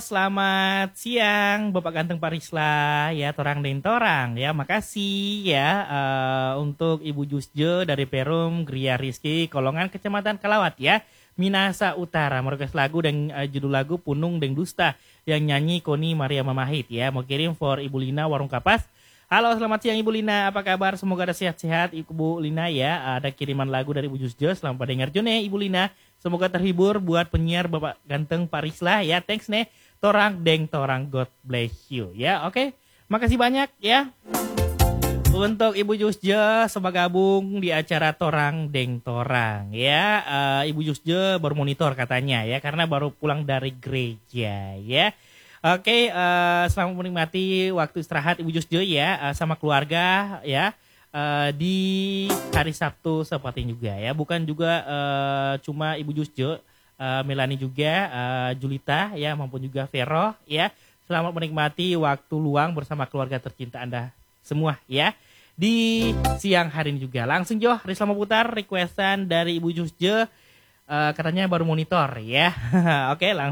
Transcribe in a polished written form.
Selamat siang, Bapak Ganteng Parisla, ya torang dan torang, ya makasih ya untuk Ibu Jusjo dari Perum Gria Rizky, Kolongan Kecamatan Kalawat ya, Minasa Utara, merequest lagu dan judul lagu Punung Deng Dusta yang nyanyi Koni Maria Mamahit ya, mau kirim for Ibu Lina Warung Kapas. Halo, selamat siang Ibu Lina, apa kabar? Semoga ada sehat-sehat Ibu Lina ya. Ada kiriman lagu dari Ibu Jusjo, selamat dengar Jone Ibu Lina. Semoga terhibur buat penyiar Bapak Ganteng Parisla ya. Thanks nih. Torang deng torang, God bless you ya. Oke. Makasih banyak ya. Untuk Ibu Jusjo sebagai gabung di acara Torang Deng Torang ya. Ibu Jusjo baru monitor katanya ya karena baru pulang dari gereja ya. Oke, selamat menikmati waktu istirahat Ibu Jusjo ya sama keluarga ya. Di hari Sabtu seperti juga ya. Bukan juga cuma Ibu Jusjo, Melani juga, Julita ya maupun juga Vero ya. Selamat menikmati waktu luang bersama keluarga tercinta Anda semua ya. Di siang hari ini juga langsung Risla mau putar requestan dari Ibu Jusjo, katanya baru monitor ya. Oke, langsung